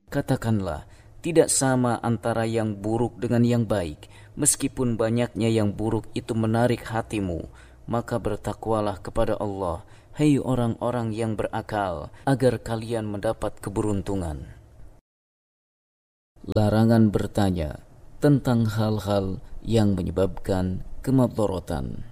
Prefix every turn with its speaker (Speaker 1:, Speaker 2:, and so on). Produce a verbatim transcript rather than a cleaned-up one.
Speaker 1: Katakanlah, tidak sama antara yang buruk dengan yang baik. Meskipun banyaknya yang buruk itu menarik hatimu, maka bertakwalah kepada Allah, hai orang-orang yang berakal, agar kalian mendapat keberuntungan. Larangan bertanya tentang hal-hal yang menyebabkan kemadaratan.